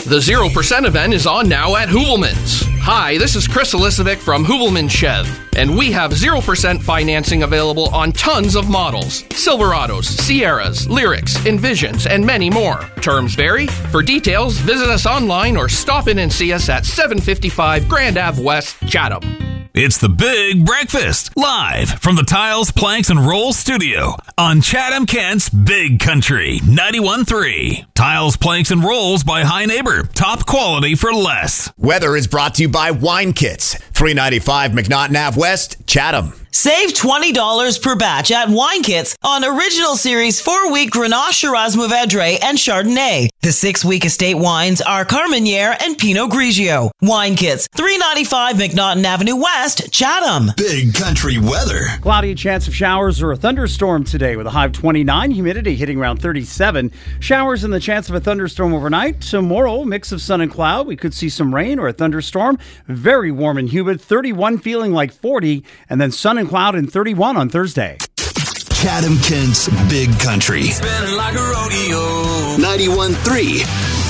The 0% event is on now at Hoovelman's. Hi, this is Chris Elisovic from Hoovelman Chev, and we have 0% financing available on tons of models. Silverados, Sierras, Lyrics, Envisions, and many more. Terms vary. For details, visit us online or stop in and see us at 755 Grand Ave West, Chatham. It's the Big Breakfast, live from the Tiles, Planks, and Rolls studio on Chatham-Kent's Big Country 91.3. Tiles, Planks, and Rolls by High Neighbor. Top quality for less. Weather is brought to you by Wine Kits, 395 McNaughton Ave West, Chatham. Save $20 per batch at Wine Kits on Original Series 4-week Grenache, Shiraz, Mourvedre, and Chardonnay. The 6-week estate wines are Carmenere and Pinot Grigio. Wine Kits, 395 McNaughton Avenue West, Chatham. Big Country weather. Cloudy, chance of showers or a thunderstorm today with a high of 29, humidity hitting around 37. Showers and the chance of a thunderstorm overnight. Tomorrow, mix of sun and cloud. We could see some rain or a thunderstorm. Very warm and humid, 31 feeling like 40, and then sun and cloud and 31 on Thursday. Chatham-Kent's Big Country. 91.3